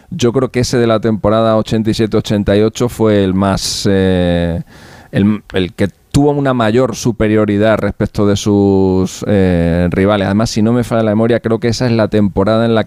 yo creo que ese de la temporada 87-88 fue el más... el que tuvo una mayor superioridad respecto de sus rivales. Además, si no me falla la memoria, creo que esa es la temporada en la que